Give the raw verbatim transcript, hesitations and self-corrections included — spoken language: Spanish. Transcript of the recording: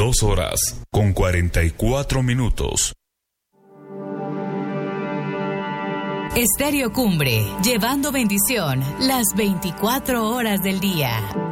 Dos horas con cuarenta y cuatro minutos. Estéreo Cumbre, llevando bendición las veinticuatro horas del día.